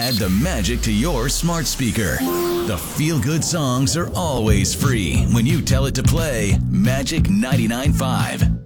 add the magic to your smart speaker. The feel-good songs are always free when you tell it to play Magic 99.5.